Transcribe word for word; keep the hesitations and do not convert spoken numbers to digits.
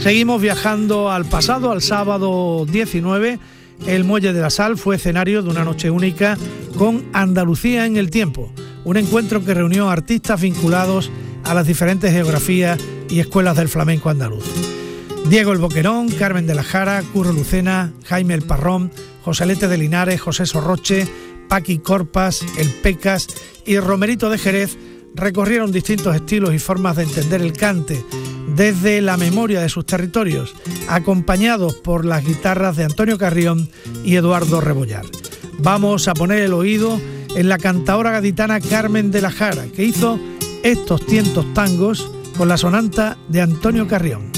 Seguimos viajando al pasado, al sábado diecinueve. El Muelle de la Sal fue escenario de una noche única con Andalucía en el tiempo, un encuentro que reunió artistas vinculados a las diferentes geografías y escuelas del flamenco andaluz. Diego el Boquerón, Carmen de la Jara, Curro Lucena, Jaime el Parrón, Joselete de Linares, José Sorroche, Paqui Corpas, El Pecas y Romerito de Jerez recorrieron distintos estilos y formas de entender el cante desde la memoria de sus territorios, acompañados por las guitarras de Antonio Carrión y Eduardo Rebollar. Vamos a poner el oído en la cantaora gaditana Carmen de la Jara, que hizo estos tientos tangos con la sonanta de Antonio Carrión.